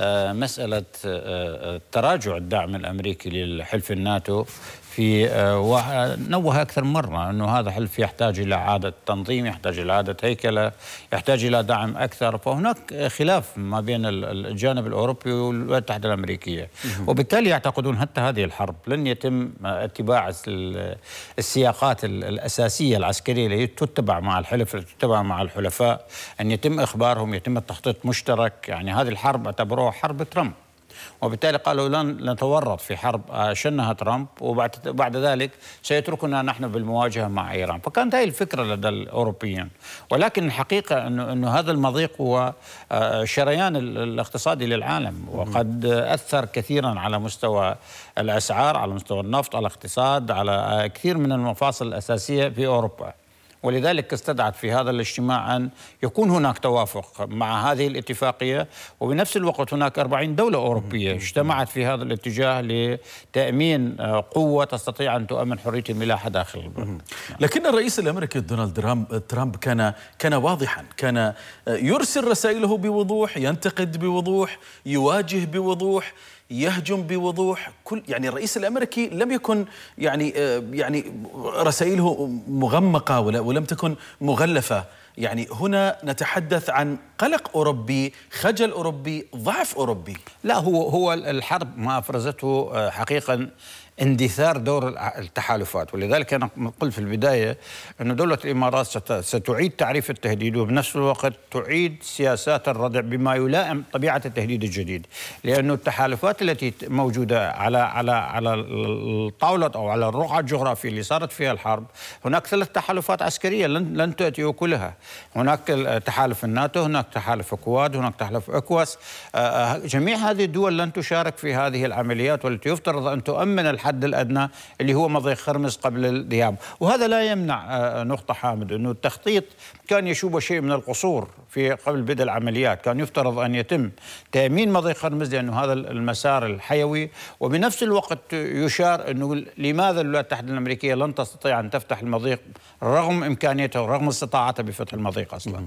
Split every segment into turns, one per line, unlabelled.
مسألة تراجع الدعم الأمريكي للحلف الناتو في نوه أكثر مرة أنه هذا حلف يحتاج إلى إعادة تنظيم، يحتاج إلى إعادة هيكلة، يحتاج إلى دعم أكثر. فهناك خلاف ما بين الجانب الأوروبي والولايات المتحدة الأمريكية، وبالتالي يعتقدون حتى هذه الحرب لن يتم اتباع السياقات الأساسية العسكرية التي تتبع مع الحلف، التي تتبع مع الحلفاء، أن يتم إخبارهم، يتم التخطيط مشترك. يعني هذه الحرب اعتبروها حرب ترامب، وبالتالي قالوا لن نتورط في حرب شنها ترامب وبعد ذلك سيتركنا نحن بالمواجهة مع إيران. فكانت هذه الفكرة لدى الأوروبيين، ولكن الحقيقة أنه هذا المضيق هو شريان الاقتصادي للعالم، وقد أثر كثيرا على مستوى الأسعار، على مستوى النفط، على الاقتصاد، على كثير من المفاصل الأساسية في أوروبا. ولذلك استدعت في هذا الاجتماع أن يكون هناك توافق مع هذه الاتفاقية، وبنفس الوقت هناك 40 دولة أوروبية اجتمعت في هذا الاتجاه لتأمين قوة تستطيع أن تؤمن حرية الملاحة داخل البلد.
لكن الرئيس الأمريكي دونالد ترامب كان واضحا، كان يرسل رسائله بوضوح، ينتقد بوضوح، يواجه بوضوح، يهجم بوضوح. يعني الرئيس الامريكي لم يكن يعني رسائله مغمقه ولم تكن مغلفه. يعني هنا نتحدث عن قلق اوروبي، خجل اوروبي، ضعف اوروبي.
لا، هو الحرب ما افرزته حقيقه اندثار دور التحالفات. ولذلك أنا قلت في البداية أن دولة الإمارات ستعيد تعريف التهديد، وبنفس الوقت تعيد سياسات الردع بما يلائم طبيعة التهديد الجديد، لأن التحالفات التي موجودة على الطاولة أو على الرقعة الجغرافية اللي صارت فيها الحرب، هناك 3 تحالفات عسكرية لن تأتي كلها. هناك تحالف الناتو، هناك تحالف كواد، هناك تحالف أكواس. جميع هذه الدول لن تشارك في هذه العمليات، والتي يفترض أن تؤمن الحد الأدنى اللي هو مضيق خرمز قبل الذهاب. وهذا لا يمنع نقطة حامد، أنه التخطيط كان يشوب شيء من القصور في قبل بدء العمليات. كان يفترض أن يتم تأمين مضيق خرمز لأنه هذا المسار الحيوي، وبنفس الوقت يشار أنه لماذا الولايات المتحدة الأمريكية لن تستطيع أن تفتح المضيق رغم إمكانيتها ورغم استطاعتها بفتح المضيق أصلا.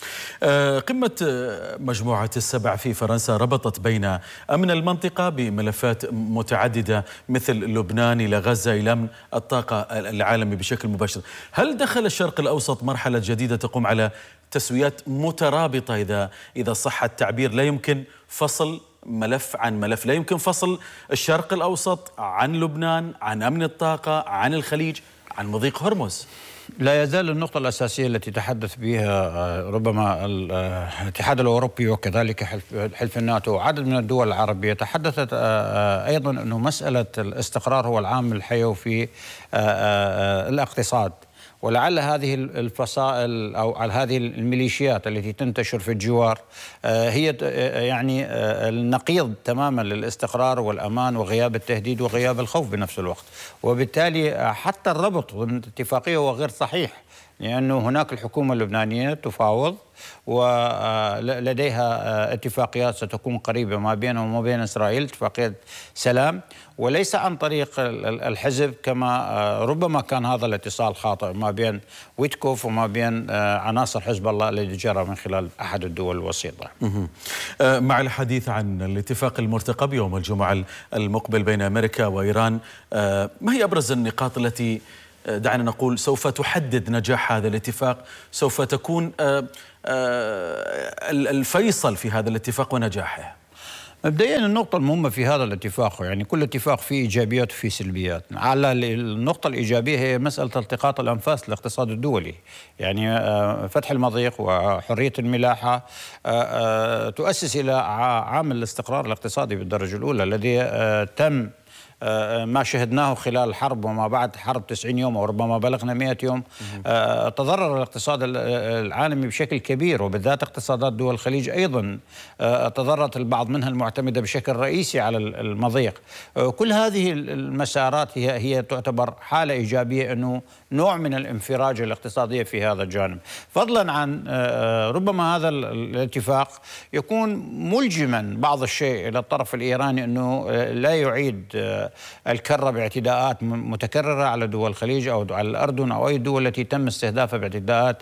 قمة مجموعة ال7 في فرنسا ربطت بين أمن المنطقة بملفات متعددة مثل لبنان إلى غزة إلى أمن الطاقة العالمي بشكل مباشر. هل دخل الشرق الأوسط مرحلة جديدة تقوم على تسويات مترابطة إذا صح التعبير؟ لا يمكن فصل ملف عن ملف، لا يمكن فصل الشرق الأوسط عن لبنان، عن أمن الطاقة، عن الخليج، عن مضيق هرمز.
لا يزال النقطة الأساسية التي تحدث بها ربما الاتحاد الأوروبي وكذلك حلف الناتو وعدد من الدول العربية تحدثت أيضا أنه مسألة الاستقرار هو العامل الحيوي في الاقتصاد. ولعل هذه الفصائل أو هذه الميليشيات التي تنتشر في الجوار هي يعني النقيض تماما للاستقرار والأمان وغياب التهديد وغياب الخوف بنفس الوقت. وبالتالي حتى الربط ضمن الاتفاقية هو غير صحيح، لأنه هناك الحكومة اللبنانية تفاوض ولديها اتفاقيات ستكون قريبة ما بينها وما بين إسرائيل، اتفاقية سلام، وليس عن طريق الحزب كما ربما كان هذا الاتصال خاطئ ما بين ويتكوف وما بين عناصر حزب الله الذي جرى من خلال أحد الدول الوسيطة.
مع الحديث عن الاتفاق المرتقب يوم الجمعة المقبل بين أمريكا وإيران، ما هي أبرز النقاط التي دعنا نقول سوف تحدد نجاح هذا الاتفاق، سوف تكون الفيصل في هذا الاتفاق ونجاحه؟
مبدئيا النقطة المهمة في هذا الاتفاق، يعني كل اتفاق فيه إيجابيات وفيه سلبيات. على النقطة الإيجابية هي مسألة التقاط الأنفاس للاقتصاد الدولي، يعني فتح المضيق وحرية الملاحة تؤسس إلى عامل الاستقرار الاقتصادي بالدرجة الأولى الذي تم ما شهدناه خلال الحرب وما بعد حرب 90 يوم وربما بلغنا 100 يوم. تضرر الاقتصاد العالمي بشكل كبير، وبالذات اقتصادات دول الخليج أيضا تضررت البعض منها المعتمدة بشكل رئيسي على المضيق. كل هذه المسارات هي تعتبر حالة إيجابية، أنه نوع من الانفراج الاقتصادية في هذا الجانب، فضلا عن ربما هذا الاتفاق يكون ملجما بعض الشيء إلى الطرف الإيراني أنه لا يعيد الكرة باعتداءات متكررة على دول الخليج أو على الأردن أو أي دول التي تم استهدافها باعتداءات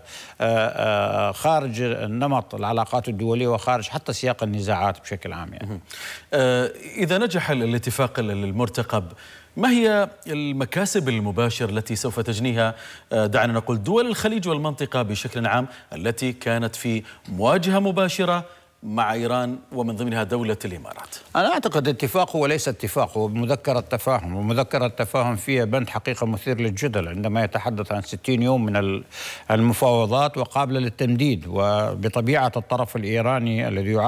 خارج نمط العلاقات الدولية وخارج حتى سياق النزاعات بشكل عام يعني.
إذا نجح الاتفاق المرتقب، ما هي المكاسب المباشرة التي سوف تجنيها دعنا نقول دول الخليج والمنطقة بشكل عام التي كانت في مواجهة مباشرة مع إيران ومن ضمنها دولة الإمارات؟
أنا أعتقد اتفاق هو ليس اتفاق، هو مذكرة تفاهم، ومذكرة التفاهم فيها بند حقيقة مثير للجدل عندما يتحدث عن 60 يوم من المفاوضات وقابلة للتمديد، وبطبيعة الطرف الإيراني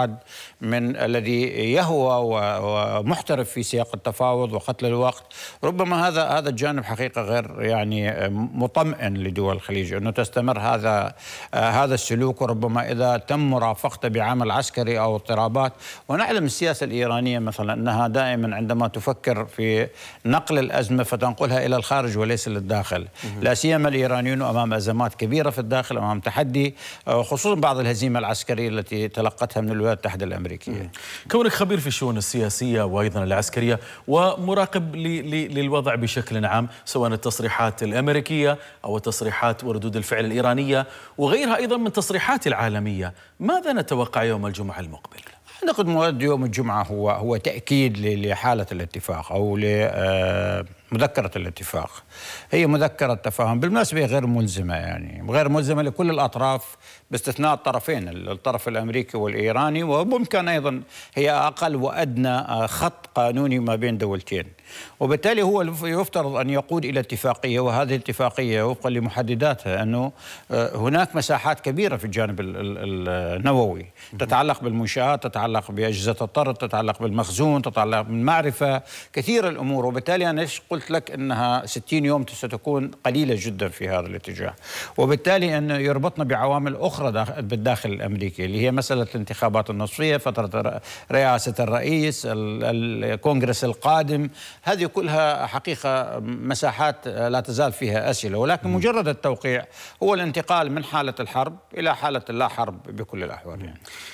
الذي يهوى ومحترف في سياق التفاوض وقتل الوقت، ربما هذا الجانب حقيقة غير يعني مطمئن لدول الخليج أنه تستمر هذا السلوك، وربما إذا تم مرافقته بعمل عسكري أو اضطرابات. ونعلم السياسة الإيرانية مثلا أنها دائما عندما تفكر في نقل الأزمة فتنقلها إلى الخارج وليس للداخل، لا سيما الإيرانيون أمام أزمات كبيرة في الداخل، أمام تحدي، خصوصا بعد الهزيمة العسكرية التي تلقتها من الولايات المتحدة الأمريكية.
كونك خبير في الشؤون السياسية وأيضا العسكرية ومراقب للوضع بشكل عام، سواء التصريحات الأمريكية أو التصريحات وردود الفعل الإيرانية وغيرها أيضا من تصريحات العالمية، ماذا نتوقع يوم الجمعة المقبل؟
أعتقد موعد يوم الجمعة هو تأكيد لحالة الاتفاق أو لمذكرة الاتفاق. هي مذكرة تفاهم بالمناسبة غير ملزمة، يعني غير ملزمة لكل الأطراف باستثناء الطرفين، الطرف الأمريكي والإيراني، وممكن أيضا هي أقل وأدنى خط قانوني ما بين دولتين، وبالتالي هو يفترض أن يقود إلى اتفاقية، وهذه الاتفاقية وفقا لمحدداتها أنه هناك مساحات كبيرة في الجانب النووي تتعلق بالمنشآت، تتعلق بأجهزة الطرد، تتعلق بالمخزون، تتعلق بالمعرفة، كثير الأمور. وبالتالي أنا قلت لك أنها 60 يوم ستكون قليلة جدا في هذا الاتجاه، وبالتالي أنه يربطنا بعوامل أخرى بالداخل الأمريكي اللي هي مسألة الانتخابات النصفية، فترة رئاسة الرئيس، الكونغرس القادم، هذه كلها حقيقة مساحات لا تزال فيها أسئلة، ولكن مجرد التوقيع هو الانتقال من حالة الحرب إلى حالة اللا حرب بكل الأحوال.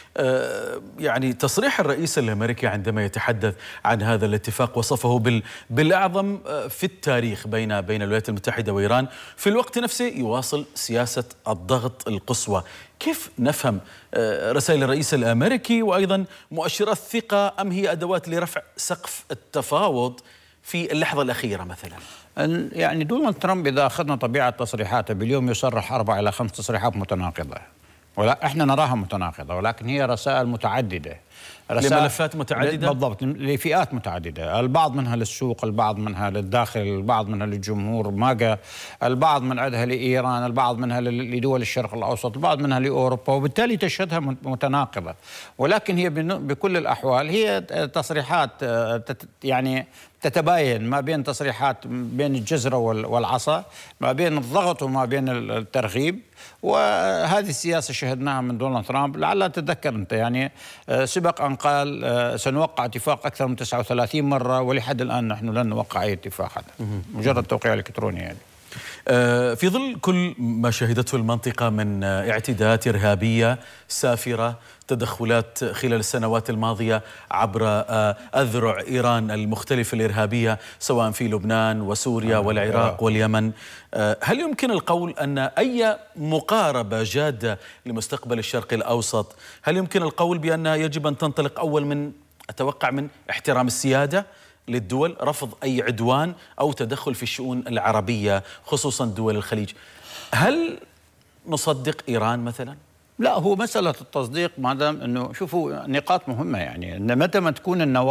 يعني تصريح الرئيس الأمريكي عندما يتحدث عن هذا الاتفاق وصفه بالأعظم في التاريخ بين الولايات المتحدة وإيران، في الوقت نفسه يواصل سياسة الضغط القصوى. كيف نفهم رسائل الرئيس الأمريكي وأيضا مؤشرات الثقة، أم هي أدوات لرفع سقف التفاوض في اللحظة الأخيرة مثلا؟
يعني دونالد ترامب إذا أخذنا طبيعة تصريحاته باليوم يصرح 4 إلى 5 تصريحات متناقضة، ولا احنا نراها متناقضة، ولكن هي رسائل متعددة،
لملفات متعددة
بالضبط، لفئات متعددة، البعض منها للسوق، البعض منها للداخل، البعض منها للجمهور ماجا، البعض من عندها لإيران، البعض منها لدول الشرق الأوسط، البعض منها لأوروبا، وبالتالي تشهدها متناقضة. ولكن هي بكل الأحوال هي تصريحات يعني تتباين ما بين تصريحات بين الجزرة والعصا، ما بين الضغط وما بين الترغيب، وهذه السياسة شهدناها من دونالد ترامب. لعلها تتذكر أنت يعني سبق أن قال سنوقع اتفاق أكثر من 39 مرة، ولحد الآن نحن لن نوقع أي اتفاق، مجرد توقيع إلكتروني يعني.
في ظل كل ما شهدته المنطقة من اعتداءات إرهابية سافرة، تدخلات خلال السنوات الماضية عبر أذرع إيران المختلفة الإرهابية سواء في لبنان وسوريا والعراق واليمن، هل يمكن القول أن أي مقاربة جادة لمستقبل الشرق الأوسط، هل يمكن القول بأنها يجب أن تنطلق أول من أتوقع من احترام السيادة للدول، رفض أي عدوان أو تدخل في الشؤون العربية خصوصا دول الخليج؟ هل نصدق إيران مثلا؟
لا، هو مسألة التصديق ما دام أنه شوفوا نقاط مهمة، يعني أن متى ما تكون النواة